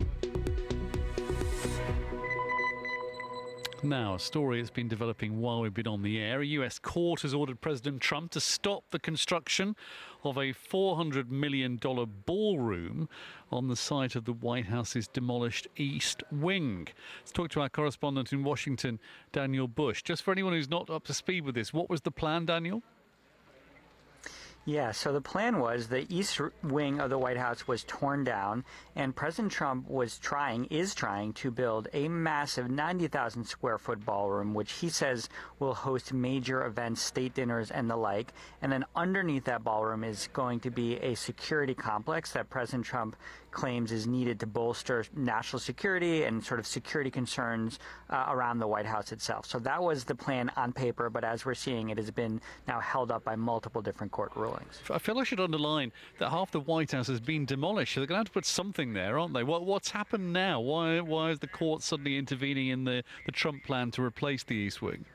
Now, a story that's been developing while we've been on the air. A U S court has ordered President Trump to stop the construction of a four hundred million dollars ballroom on the site of the White House's demolished East Wing. Let's talk to our correspondent in Washington, Daniel Bush. Just for anyone who's not up to speed with this, what was the plan, Daniel? Yeah, so the plan was the east wing of the White House was torn down, and President Trump was trying, is trying to build a massive ninety thousand square foot ballroom, which he says will host major events, state dinners, and the like. And then underneath that ballroom is going to be a security complex that President Trump claims is needed to bolster national security and sort of security concerns uh, around the White House itself. So that was the plan on paper, but as we're seeing, it has been now held up by multiple different court rulings. I feel I should underline that half the White House has been demolished. So they're going to have to put something there, aren't they? What, what's happened now? Why, why is the court suddenly intervening in the, the Trump plan to replace the East Wing?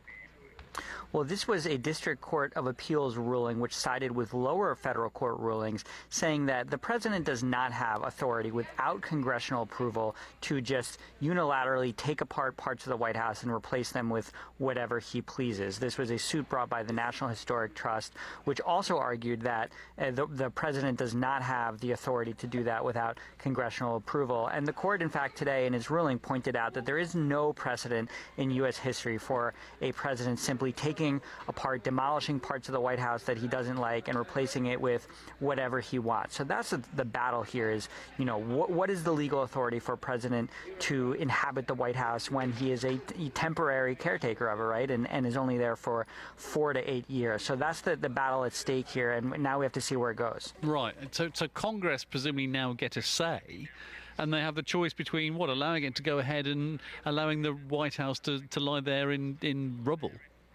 Well, this was a District Court of Appeals ruling which sided with lower federal court rulings, saying that the president does not have authority without congressional approval to just unilaterally take apart parts of the White House and replace them with whatever he pleases. This was a suit brought by the National Historic Trust, which also argued that uh, the, the president does not have the authority to do that without congressional approval. And the court, in fact, today in its ruling pointed out that there is no precedent in U S history for a president simply taking apart, demolishing parts of the White House that he doesn't like and replacing it with whatever he wants. So that's the, the battle here is, you know, wh what is the legal authority for a president to inhabit the White House when he is a, a temporary caretaker of it, right, and, and is only there for four to eight years. So that's the, the battle at stake here, and now we have to see where it goes. Right. So, so Congress presumably now get a say, and they have the choice between, what, allowing it to go ahead and allowing the White House to, to lie there in, in rubble.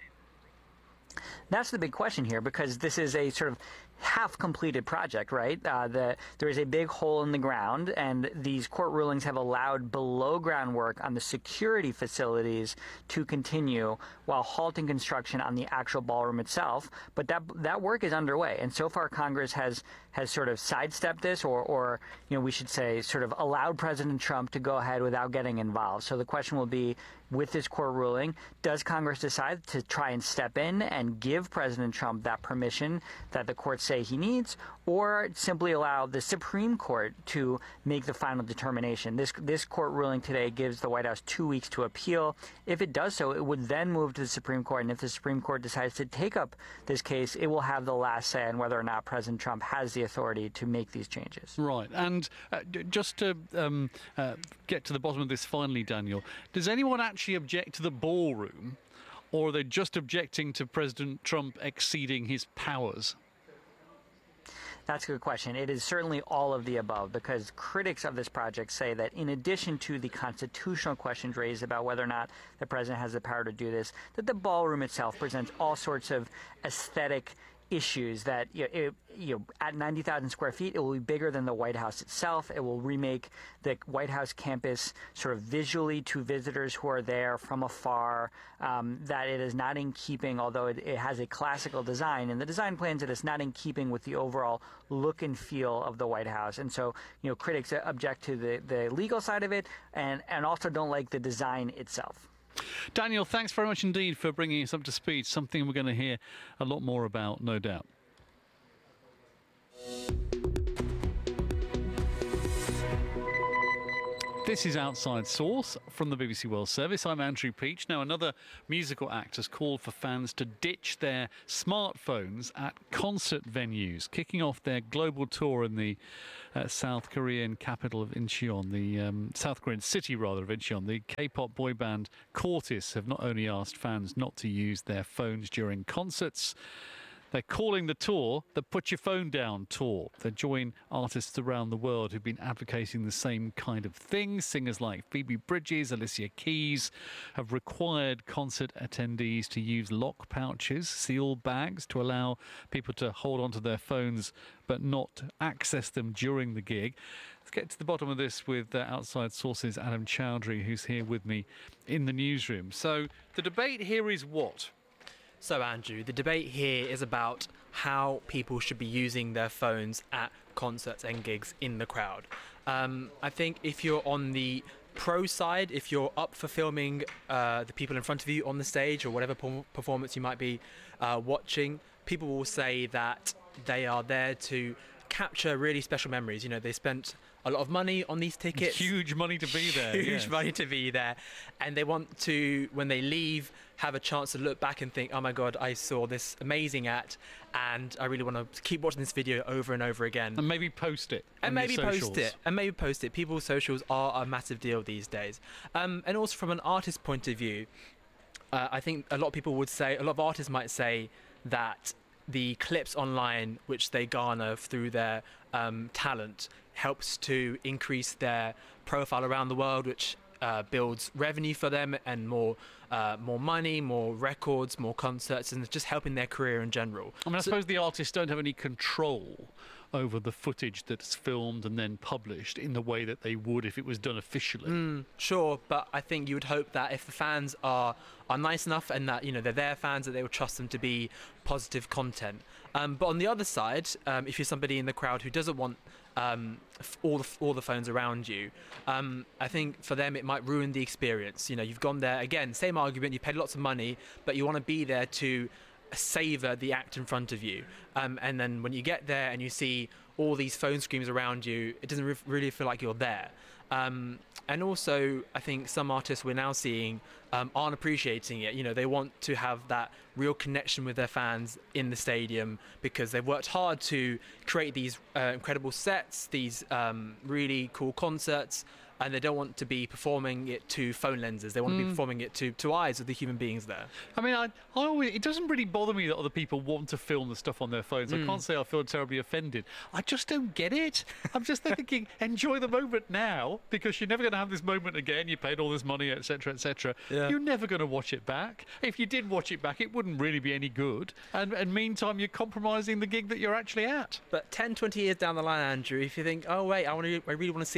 That's the big question here, because this is a sort of half-completed project, right? Uh, the, there is a big hole in the ground, and these court rulings have allowed below-ground work on the security facilities to continue while halting construction on the actual ballroom itself. But that that work is underway, and so far Congress has has sort of sidestepped this, or, or you know, we should say, sort of allowed President Trump to go ahead without getting involved. So the question will be, with this court ruling, does Congress decide to try and step in and give President Trump that permission that the court say he needs, or simply allow the Supreme Court to make the final determination. This this court ruling today gives the White House two weeks to appeal. If it does so, it would then move to the Supreme Court, and if the Supreme Court decides to take up this case, it will have the last say on whether or not President Trump has the authority to make these changes. Right, and uh, just to um, uh, get to the bottom of this finally, Daniel, does anyone actually object to the ballroom, or are they just objecting to President Trump exceeding his powers? That's a good question. It is certainly all of the above, because critics of this project say that in addition to the constitutional questions raised about whether or not the president has the power to do this, that the ballroom itself presents all sorts of aesthetic issues that, you know, it, you know, at ninety thousand square feet, it will be bigger than the White House itself. It will remake the White House campus sort of visually to visitors who are there from afar, um, that it is not in keeping, although it, it has a classical design, and the design plans, it is not in keeping with the overall look and feel of the White House. And so, you know, critics object to the, the legal side of it, and, and also don't like the design itself. Daniel, thanks very much indeed for bringing us up to speed, something we're going to hear a lot more about, no doubt. This is Outside Source from the B B C World Service. I'm Andrew Peach. Now, another musical act has called for fans to ditch their smartphones at concert venues, kicking off their global tour in the uh, South Korean capital of Incheon, the um, South Korean city, rather, of Incheon. The K-pop boy band Cortis have not only asked fans not to use their phones during concerts, they're calling the tour the Put Your Phone Down Tour. They join artists around the world who've been advocating the same kind of thing. Singers like Phoebe Bridgers, Alicia Keys have required concert attendees to use lock pouches, sealed bags, to allow people to hold onto their phones but not access them during the gig. Let's get to the bottom of this with uh, Outside Source's Adam Chowdhury, who's here with me in the newsroom. So the debate here is what? So, Andrew, the debate here is about how people should be using their phones at concerts and gigs in the crowd. Um, I think if you're on the pro side, if you're up for filming uh, the people in front of you on the stage or whatever performance you might be uh, watching, people will say that they are there to capture really special memories. You know, they spent a lot of money on these tickets. Huge money to be there. Huge yes. money to be there. And they want to, when they leave, have a chance to look back and think, oh my God, I saw this amazing act and I really want to keep watching this video over and over again. And maybe post it. And maybe post it. And maybe post it. People's socials are a massive deal these days. Um, and also from an artist's point of view, uh, I think a lot of people would say, a lot of artists might say that the clips online which they garner through their um, talent helps to increase their profile around the world, which uh, builds revenue for them and more uh, more money, more records, more concerts, and it's just helping their career in general. I mean, I so, suppose the artists don't have any control over the footage that's filmed and then published in the way that they would if it was done officially. Mm, sure, but I think you would hope that if the fans are are nice enough and that, you know, they're their fans, that they would trust them to be positive content. Um, but on the other side, um, if you're somebody in the crowd who doesn't want um, all the all the phones around you, um, I think for them it might ruin the experience. You know, you've gone there again, same argument. You paid lots of money, but you want to be there to savor the act in front of you, um, and then when you get there and you see all these phone screens around you, it doesn't re- really feel like you're there. Um, and also, I think some artists we're now seeing um, aren't appreciating it. You know, they want to have that real connection with their fans in the stadium because they've worked hard to create these uh, incredible sets, these um, really cool concerts, and they don't want to be performing it to phone lenses. They want mm. to be performing it to, to eyes of the human beings there. I mean, I, I always, it doesn't really bother me that other people want to film the stuff on their phones. Mm. I can't say I feel terribly offended. I just don't get it. I'm just thinking, enjoy the moment now, because you're never going to have this moment again. You paid all this money, et cetera, et cetera. Yeah. You're never going to watch it back. If you did watch it back, it wouldn't really be any good. And, and meantime, you're compromising the gig that you're actually at. But ten, twenty years down the line, Andrew, if you think, oh, wait, I, want to, I really want to see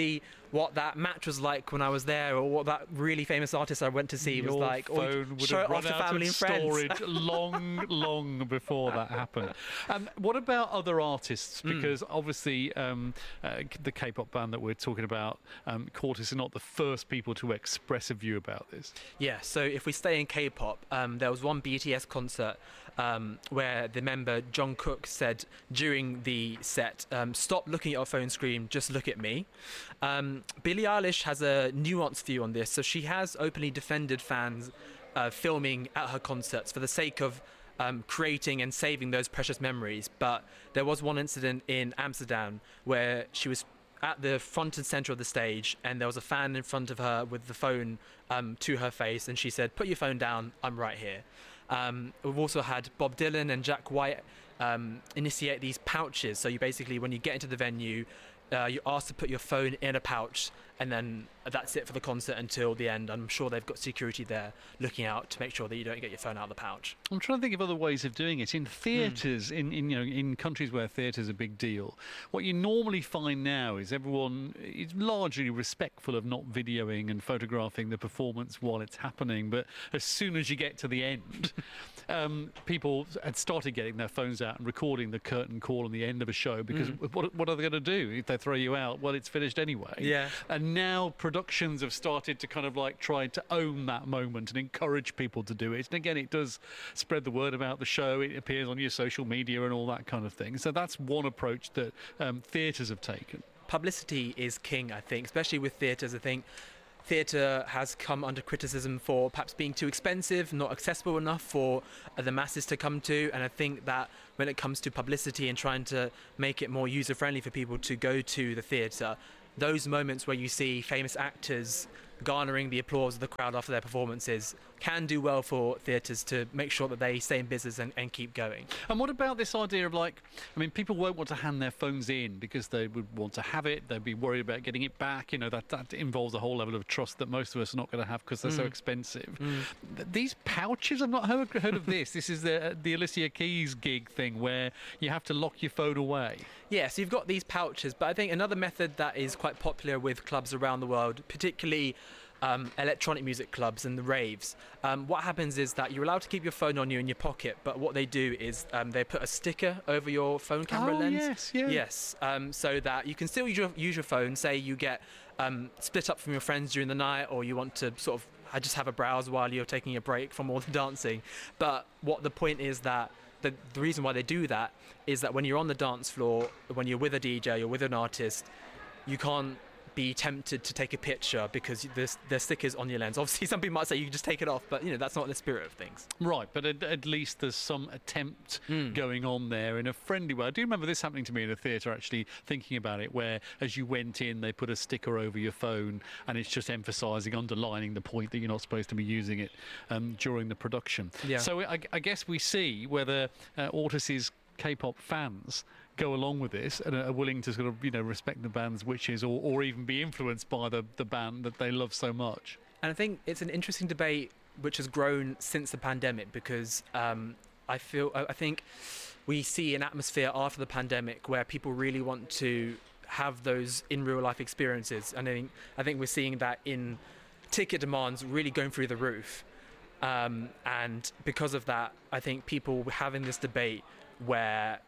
what that match was like when I was there, or what that really famous artist I went to see was Your like. Or phone would show have it off run to out family of and friends. storage long, long before that happened. Um, what about other artists? Because mm. obviously um, uh, the K-pop band that we're talking about, um, Cortis, are not the first people to express a view about this. Yeah, so if we stay in K-pop, um, there was one B T S concert um, where the member Jungkook said during the set, um, stop looking at your phone screen, just look at me. Um, Billie Eilish has a nuanced view on this, so she has openly defended fans uh, filming at her concerts for the sake of um, creating and saving those precious memories. But there was one incident in Amsterdam where she was at the front and center of the stage, and there was a fan in front of her with the phone um, to her face, and she said, put your phone down, I'm right here. Um, we've also had Bob Dylan and Jack White um, initiate these pouches. So you basically, when you get into the venue, uh, you're asked to put your phone in a pouch, and then that's it for the concert until the end. I'm sure they've got security there looking out to make sure that you don't get your phone out of the pouch. I'm trying to think of other ways of doing it. In theatres, mm. in, in you know, in countries where theatre's a big deal, what you normally find now is everyone is largely respectful of not videoing and photographing the performance while it's happening. But as soon as you get to the end, um, people had started getting their phones out and recording the curtain call on the end of a show, because mm. what, what are they going to do if they throw you out? Well, it's finished anyway. Yeah. And now productions have started to kind of like try to own that moment and encourage people to do it. And again, it does spread the word about the show. It appears on your social media and all that kind of thing. So that's one approach that um, theatres have taken. Publicity is king, I think, especially with theatres. I think theatre has come under criticism for perhaps being too expensive, not accessible enough for the masses to come to. And I think that when it comes to publicity and trying to make it more user-friendly for people to go to the theatre, those moments where you see famous actors garnering the applause of the crowd after their performances can do well for theatres to make sure that they stay in business and, and keep going. And what about this idea of, like, I mean, people won't want to hand their phones in because they would want to have it, they'd be worried about getting it back, you know, that, that involves a whole level of trust that most of us are not going to have because they're mm. so expensive. Mm. These pouches, I've not heard, heard of this. This is the, the Alicia Keys gig thing where you have to lock your phone away. Yeah, so you've got these pouches, but I think another method that is quite popular with clubs around the world, particularly Um, electronic music clubs and the raves, um, what happens is that you're allowed to keep your phone on you in your pocket, but what they do is um, they put a sticker over your phone camera oh, lens. yes, yeah. Yes, um, so that you can still use your, use your phone. Say you get um, split up from your friends during the night, or you want to sort of just have a browse while you're taking a break from all the dancing. But what the point is that the, the reason why they do that is that when you're on the dance floor, when you're with a D J or with an artist, you can't be tempted to take a picture because there's, there's stickers on your lens. Obviously, some people might say you can just take it off, but you know that's not the spirit of things. Right, but at, at least there's some attempt mm. going on there in a friendly way. I do remember this happening to me in a theatre, actually, thinking about it, where as you went in, they put a sticker over your phone, and it's just emphasising, underlining the point that you're not supposed to be using it um, during the production. Yeah. So I, I guess we see whether uh, Ortis's K-pop fans go along with this and are willing to sort of, you know, respect the band's wishes, or, or even be influenced by the, the band that they love so much. And I think it's an interesting debate which has grown since the pandemic, because um, I feel I think we see an atmosphere after the pandemic where people really want to have those in real life experiences, and I think I think we're seeing that in ticket demands really going through the roof. Um, and because of that, I think people having this debate where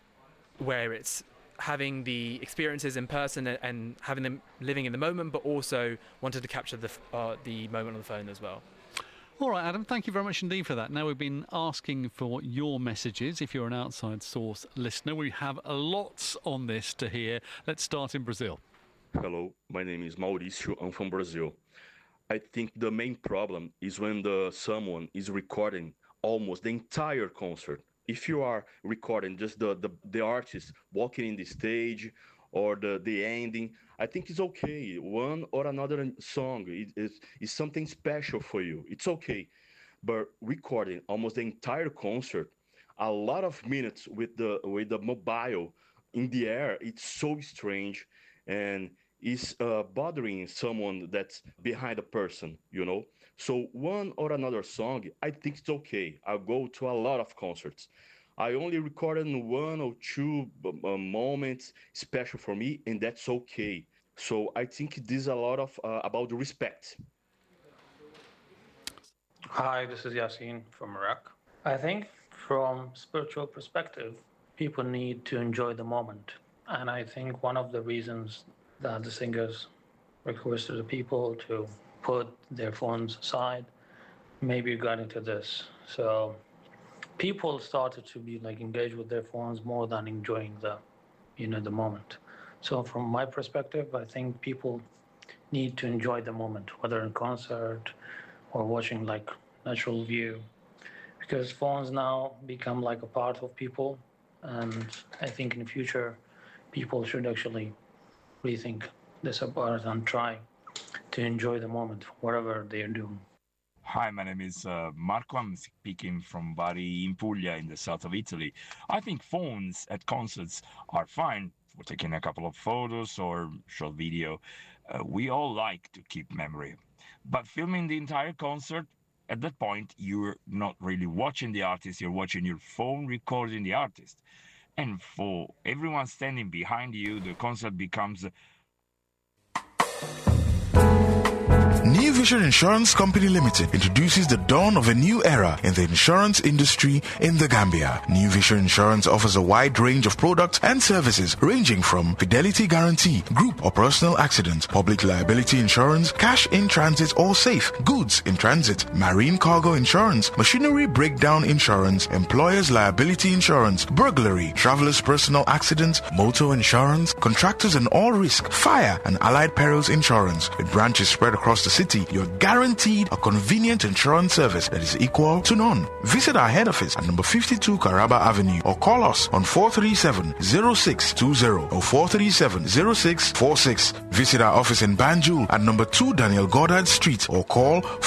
where it's having the experiences in person and, and having them living in the moment, but also wanted to capture the uh, the moment on the phone as well. All right, Adam, thank you very much indeed for that. Now, we've been asking for your messages. If you're an Outside Source listener, we have lots on this to hear. Let's start in Brazil. Hello, my name is Mauricio. I'm from Brazil. I think the main problem is when the someone is recording almost the entire concert. If you are recording just the, the, the artist walking in the stage or the, the ending, I think it's okay. One or another song is, is, is something special for you. It's okay. But recording almost the entire concert, a lot of minutes with the with the mobile in the air, it's so strange and is uh, bothering someone that's behind a person, you know? So one or another song, I think it's okay. I go to a lot of concerts. I only recorded one or two uh, moments special for me, and that's okay. So I think this is a lot of uh, about respect. Hi, this is Yasin from Iraq. I think from spiritual perspective, people need to enjoy the moment. And I think one of the reasons that the singers requested the people to put their phones aside, maybe regarding to this. So people started to be like engaged with their phones more than enjoying the, you know, the moment. So from my perspective, I think people need to enjoy the moment, whether in concert or watching like natural view, because phones now become like a part of people. And I think in the future, people should actually rethink this about and try to enjoy the moment, whatever they are doing. Hi, my name is uh, Marco. I'm speaking from Bari in Puglia in the south of Italy. I think phones at concerts are fine for taking a couple of photos or short video. Uh, we all like to keep memory. But filming the entire concert, at that point, you're not really watching the artist, you're watching your phone recording the artist. And for everyone standing behind you, the concert becomes a New Vision Insurance Company Limited introduces the dawn of a new era in the insurance industry in the Gambia. New Vision Insurance offers a wide range of products and services ranging from fidelity guarantee, group or personal accident, public liability insurance, cash in transit or safe, goods in transit, marine cargo insurance, machinery breakdown insurance, employer's liability insurance, burglary, traveler's personal accident, motor insurance, contractors and all risk, fire and allied perils insurance. With branches spread across the city, you're guaranteed a convenient insurance service that is equal to none. Visit our head office at number fifty-two Caraba Avenue or call us on four three seven, zero six two zero or four three seven, zero six four six. Visit our office in Banjul at number two Daniel Goddard Street or call